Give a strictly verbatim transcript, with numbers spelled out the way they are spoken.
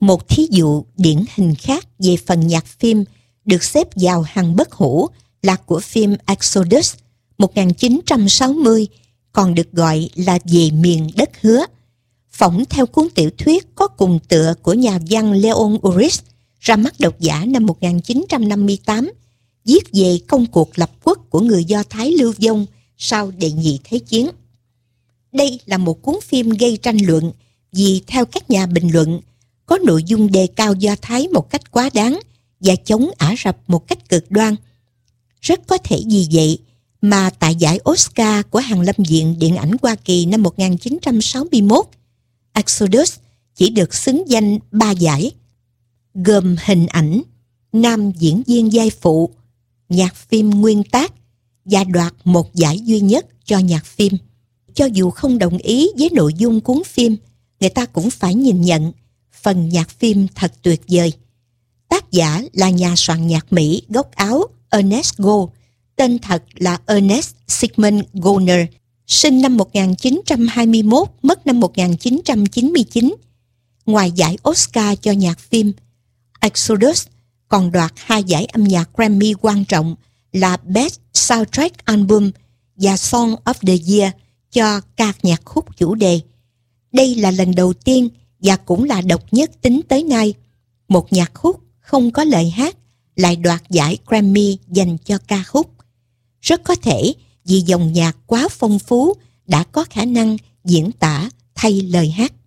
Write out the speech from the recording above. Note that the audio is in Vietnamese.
Một thí dụ điển hình khác về phần nhạc phim được xếp vào hàng bất hủ là của phim Exodus một nghìn chín trăm sáu mươi, còn được gọi là Về miền đất hứa, phỏng theo cuốn tiểu thuyết có cùng tựa của nhà văn Leon Uris, ra mắt độc giả năm một nghìn chín trăm năm mươi tám, viết về công cuộc lập quốc của người Do Thái lưu vong sau Đệ nhị Thế chiến. Đây là một cuốn phim gây tranh luận vì theo các nhà bình luận, có nội dung đề cao Do Thái một cách quá đáng và chống Ả Rập một cách cực đoan. Rất có thể vì vậy mà tại giải Oscar của Hàn Lâm Viện Điện ảnh Hoa Kỳ năm một nghìn chín trăm sáu mươi mốt, Exodus chỉ được xứng danh ba giải, gồm hình ảnh, nam diễn viên vai phụ, nhạc phim nguyên tác và đoạt một giải duy nhất cho nhạc phim. Cho dù không đồng ý với nội dung cuốn phim, người ta cũng phải nhìn nhận phần nhạc phim thật tuyệt vời. Tác giả là nhà soạn nhạc Mỹ gốc Áo Ernest Gold, tên thật là Ernest Sigmund Gallner, sinh năm một nghìn chín trăm hai mươi mốt, mất năm một nghìn chín trăm chín mươi chín. Ngoài giải Oscar cho nhạc phim, Exodus còn đoạt hai giải âm nhạc Grammy quan trọng là Best Soundtrack Album và Song of the Year cho ca nhạc khúc chủ đề. Đây là lần đầu tiên và cũng là độc nhất tính tới nay, một nhạc khúc không có lời hát lại đoạt giải Grammy dành cho ca khúc. Rất có thể vì dòng nhạc quá phong phú đã có khả năng diễn tả thay lời hát.